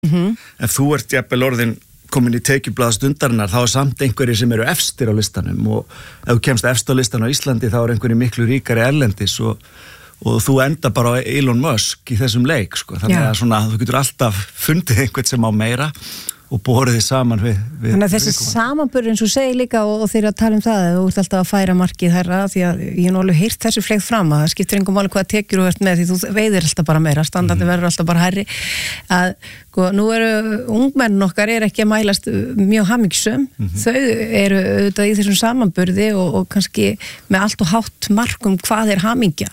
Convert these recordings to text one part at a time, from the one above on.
ef þú ert jafnvel orðin komin í tekjublað stundarinnar, þá samt einhverjir sem eru efstir á listanum og ef þú kemst efst á listan á Íslandi þá einhverjir miklu ríkari erlendis og þú enda bara á Elon Musk í þessum leik, sko. Þannig að svona, þú getur alltaf fundið einhvern sem á meira og borið þið saman við Þannig að þessi samanburður eins og segir líka og þeir að tala það, þú ert alltaf að færa markið herra, því að ég hef nú alveg heyrt þessu fleygt fram að það skiptir engum máli hvaða tekjur þú ert með, því þú veiðir alltaf bara meira, standandi verður alltaf bara hærri, að nú ungmennin okkar ekki að mælast mjög hamingjusöm, þau eru auðvitað í þessum samanburði og kannski með allt og hátt markum hvað hamingja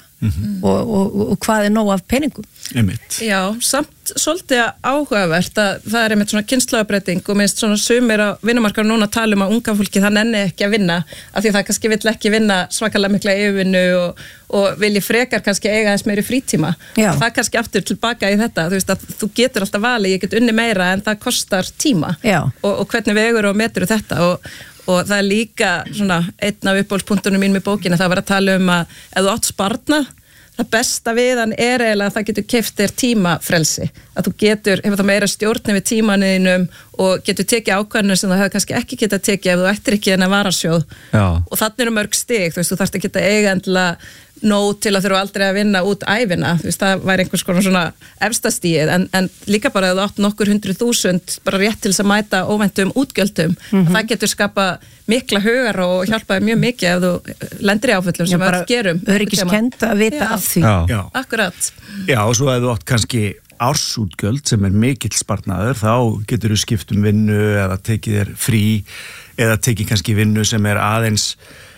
og hvað nóg af peningum. Einmitt. Já, samt svolítið áhugavert að það einmitt svona kynslóðabreyting og minnst svona sumir á vinnumarkaðnum núna tala að unga fólki það nenni ekki að vinna af því það kannski vill ekki vinna svakalega mikla yfirvinnu og vilji frekar kannski eiga þess meiri frítíma. Og það kannski aftur tilbaka í þetta, þú veist að þú getur alltaf valið, ég get unni meira en það kostar tíma og hvernig vegur og metur þetta og það líka svona einn af uppáhaldspunktunum mín með bókina, það var að tala að ef þú átt sparnað, það besta við hann eiginlega að það getur keypt þér tímafrelsi, að þú hefur það meira stjórn yfir tímaninum og getur tekið ákvarðanir sem það hefur kannski ekki getað tekið ef þú ættir ekki þennan varasjóð. Og þannig eru mörg stig, þú veist, þú þarft ekki að eiga endilega nóg til að þurfa aldrei að vinna út ævina, þú veist, það væri einhvers konar svona efstastíð, en líka bara að þú átt nokkur 100.000 bara rétt til þess að mæta óvæntum útgjöldum, það getur skapa mikla hugar og hjálpaði mjög mikið ef þú lendir í áföllum sem við gerum. Öryggiskend að vita af því. Já, akkurat. Já, og svo ef þú átt kannski ársútgjöld sem mikill sparnaður, þá getur þú skipt vinnu eða tekið þér frí eða tekið kannski vinnu sem aðeins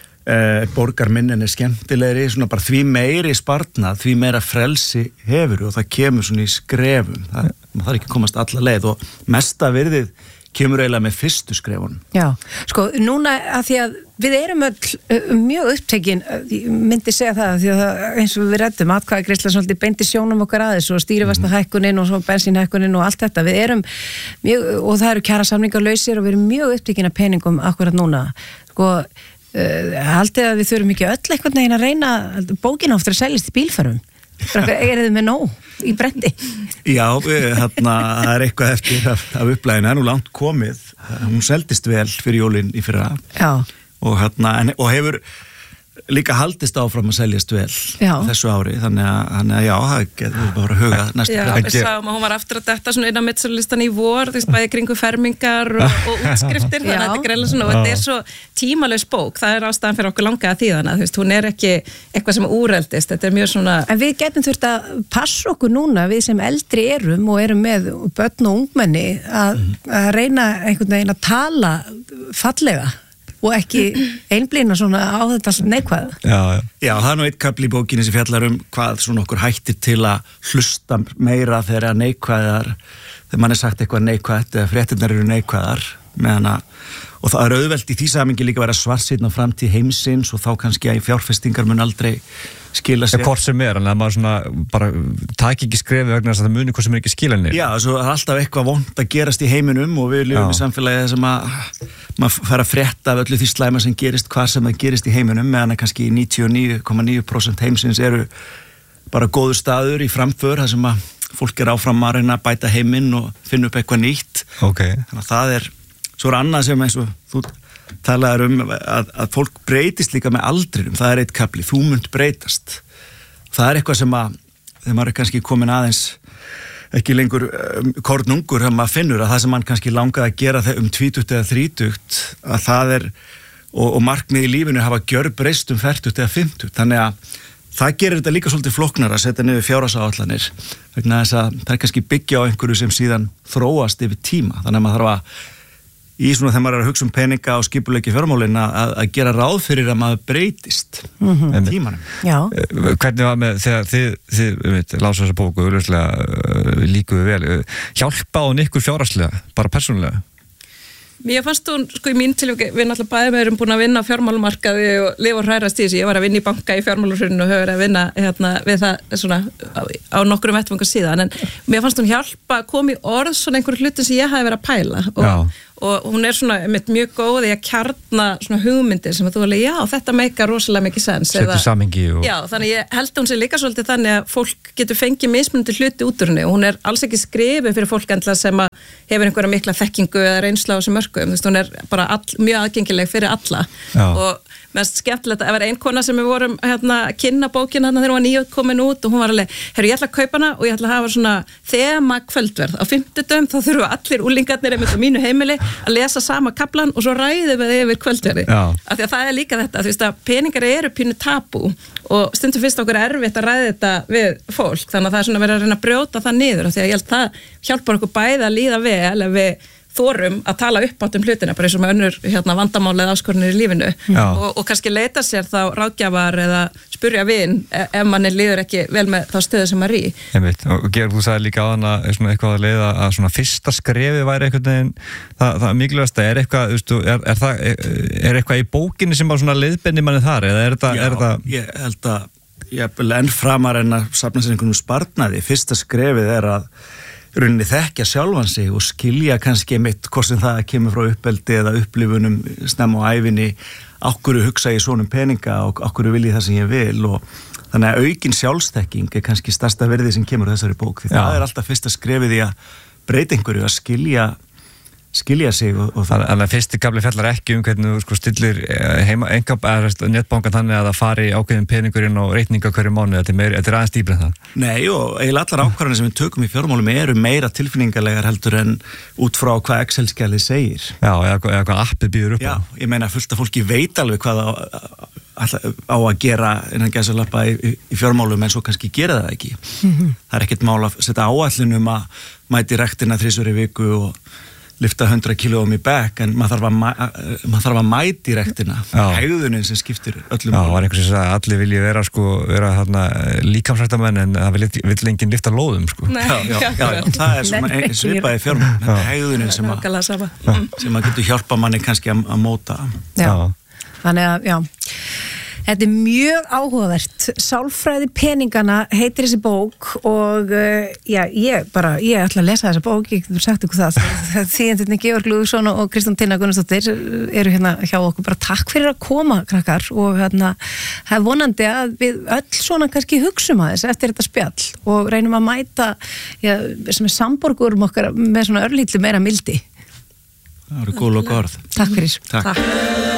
borgar minn en skemmtilegri, svona bara því meiri sparnað, því meira frelsi hefur og það kemur svona í skrefum, það þarf ekki að komast alla leið og mesta virðið kemur eiginlega með fyrstu skrefunum. Já, sko, núna að því að við erum öll mjög upptekin, ég myndi segja það, því að eins og við reddum atkvæðagreiðsla svolítið beinti sjónum okkar aðeins og stýrivastahækkunin og svo bensínhækkunin og allt þetta, við erum mjög, og það eru kjarasamningar lausir og við erum mjög upptekin af peningum akkurat núna, sko, haldið að við þurfum ekki öll einhvern veginn að reyna bókina ofta að seljast í bílförum þið með nóg í brendi? Já, það eitthvað eftir af upplæðinu, nú langt komið hún seldist vel fyrir jólin í fyrra og hefur líka haldist áfram að seljast vel þessu ári, þannig að já, það getur bara að huga næstu. Já, við sáum að hún var aftur að detta svona inn á mittsölulistan í vor, þú veist, bæði kringu fermingar og útskriftir, þannig að þetta greiðlega svona og þetta svo tímalaus bók, það ástæðan fyrir okkur langa að þýðana, þú veist, hún ekki eitthvað sem úreldist, þetta mjög svona. En við getum þurft að passa okkur núna, við sem eldri erum og erum með börn og ungmenni að reyna einhvern veginn að tala fallega og ekki einblína svona á þetta neikvæða. Já, það nú eitt kapli í bókinni sem fjallar hvað svona okkur hættir til að hlusta meira þegar neikvæðar, þegar mann sagt eitthvað neikvæðt eða fréttirnar eru neikvæðar og það auðvelt í því samhengi líka að vera svartsýnn á framtíð heimsins og þá kannski að fjárfestingar mun aldrei skila sér. Hvort sem en að maður svona bara taki ekki skrefið vegna þess að það muni hvað sem ekki skila henni. Já, svo er alltaf eitthvað vont að gerast í heiminum og við lifum í samfélagi sem að maður fær að frétta af öllu því slæma sem gerist, hvað sem það gerist í heiminum, meðan að kannski 99,9% heimsins eru bara góður staður í framför, þar sem að fólk áfram að reyna að bæta heiminn og finna upp eitthvað nýtt. Þannig að það svo annað sem eins og þú talaður að fólk breytist líka með aldrinum, það eitt kapli, þú munt breytast. Það eitthvað sem að, þegar maður kannski komin aðeins ekki lengur kornungur, þegar maður finnur að það sem mann kannski langaði að gera þegar 20 eða 30, að það og markmið í lífinu hafa gjörbreyst 40 eða 50, þannig að það gerir þetta líka svolítið flóknar að setja niður fjárhagsáætlanir, vegna þess að það kannski byggja á einhverju sem síðan þróast yfir tíma, þannig að maður þarf að í svona þegar maður að hugsa peninga og skipuleiki fjármálin að gera ráð fyrir að maður breytist tímanum. Já. Hvernig var með þegar þið lása þessa bóku líkuðu vel, hjálpa hún ykkur fjárhagslega, bara persónulega? Mér fannst hún, sko í mín tilvíki, við náttúrulega bæði með erum búin að vinna á fjármálamarkaði og lifa og hrærast í þessu, ég var að vinna í banka í fjármálahruninu og hefur að vinna við það svona á nokkrum vettvangar síðan, en mér fannst hún hjálpa að koma í orð svona einhverju hlutin sem ég hafi verið að pæla og hún svona mjög góð í að kjarna svona hugmyndir sem að þú alveg, já, þetta meikar rosalega mikið sens. Setur samhengi og... Já, þannig ég held að hún sé líka svolítið þannig að fólk getur fengið mismunandi hluti út úr henni og hún alls ekki skrifið fyrir fólk endla sem að hefur einhverja mikla þekkingu eða reynslu á þessum mörkum, hún bara mjög aðgengileg fyrir alla og mest skemmtilegt að vera ein kona sem við vorum kynna bókina þegar hún var nýkomin út og hún var alveg, ég ætla að kaupa hana og ég ætla að hafa svona þema kvöldverð á 50 þá þurfa allir úlingarnir einmitt á mínu heimili að lesa sama kaplan og svo ræðum við yfir kvöldverði af því að það líka þetta, þú veist að peningar eru pínu tabú og stundum finnst okkur erfitt að ræða þetta við fólk, þannig að það svona verið að reyna að brjóta það niður af því að ég held það hjálpar okkur bæði að líða vel ef við þorum að tala upp átt hlutina bara eins og með önnur vandamál eða áskorunir í lífinu og kannski leita sér þá ráðgjafar eða spurja vin ef manni líður ekki vel með þá stöðu sem maður í. Og Georg, þú sagði líka á hana eitthvað að leiða að svona fyrsta skrefið væri einhvern veginn það mikilvægasta, er eitthvað í bókinni sem á svona leiðbenni manni þar eða er þetta? Ég held að enn framar en að safna sér einhvern sparnaði, fyrsta skrefið er að rauninni þekkja sjálfan sig og skilja kannski mitt hvort sem það kemur frá uppeldi eða upplifunum snemma á ævinni ákvöru hugsa ég svona peninga og ákvöru vil ég það sem ég vil og þannig að aukin sjálfstekking er kannski stærsta verðið sem kemur þessari bók því það er alltaf fyrsta skrefið í að breyta einhverju að skilja sig og það. Þannig að fyrsti kafli fjallar ekki hvernig þú stillir netbankan þannig að það fari ákveðin peningurinn og reikninga hverju mánuði, þetta aðeins dýpra en það. Nei og eiginlega allar ákvarðanir sem við tökum í fjármálum eru meira tilfinningalegar heldur en út frá hvað Excel-skjalið segir. Já, eða hvað appið býður upp á. Já, ég meina fullt af fólki veit alveg hvað á að gera innan gæsalappa í fjármálum en svo kannski gera það ekki. Það er ekkert mál að setja áætlun að mæti rektina 3 í viku og lyfta 100 kílóum í bekk en maður þarf að mæti rektina hegðunin sem skiptir öllum. Já, var einhvers að allir vilji vera þarna líkamsræktamenn en það vill enginn lyfta lóðum Já, það er svona svipaði fjármálum hegðunin sem að getur hjálpa manni kannski að móta. Já, þannig að þetta er mjög áhugavert. Sálfræði peningana heitir þessi bók og ég ætla að lesa þessa bók, ég getur sagt ykkur það. Þýðendurnir Georg Lúðvíksson og Kristján Tinna Gunnarsdóttir eru hérna hjá okkur. Bara takk fyrir að koma, krakkar, og það er vonandi að við öll svona kannski hugsum aðeins eftir þetta spjall og reynum að mæta sem er samborgurum okkar með svona örlítlu meira mildi. Það eru góð og orð. Takk fyrir. Takk.